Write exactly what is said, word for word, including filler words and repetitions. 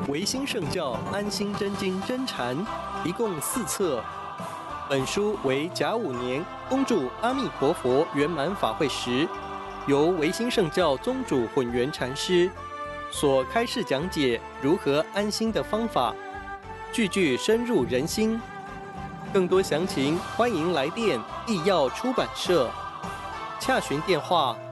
维新圣教安心真经真禅，一共四册。本书为甲午年恭祝阿弥陀佛圆满法会时，由维新圣教宗主混元禅师所开示讲解如何安心的方法，句句深入人心。更多详情，欢迎来电义耀出版社，洽询电话